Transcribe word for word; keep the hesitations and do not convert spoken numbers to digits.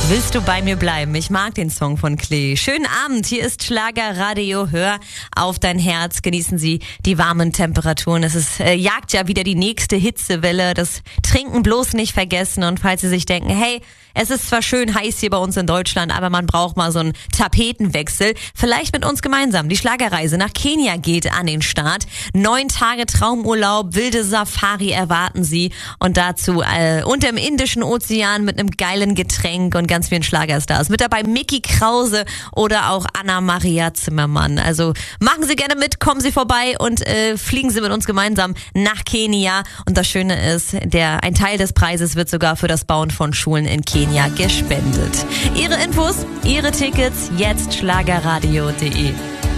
Willst du bei mir bleiben? Ich mag den Song von Klee. Schönen Abend, hier ist Schlagerradio. Hör auf dein Herz. Genießen Sie die warmen Temperaturen. Es ist, äh, jagt ja wieder die nächste Hitzewelle. Das Trinken bloß nicht vergessen. Und falls Sie sich denken, hey, es ist zwar schön heiß hier bei uns in Deutschland, aber man braucht mal so einen Tapetenwechsel. Vielleicht mit uns gemeinsam. Die Schlagerreise nach Kenia geht an den Start. Neun Tage Traumurlaub, wilde Safari erwarten Sie. Und dazu äh, unter dem Indischen Ozean mit einem geilen Getränk und ganz vielen Schlagerstars. Mit dabei Micky Krause oder auch Anna-Maria Zimmermann. Also machen Sie gerne mit, kommen Sie vorbei und äh, fliegen Sie mit uns gemeinsam nach Kenia. Und das Schöne ist, der ein Teil des Preises wird sogar für das Bauen von Schulen in Kenia gespendet. Ihre Infos, Ihre Tickets, jetzt schlagerradio punkt de.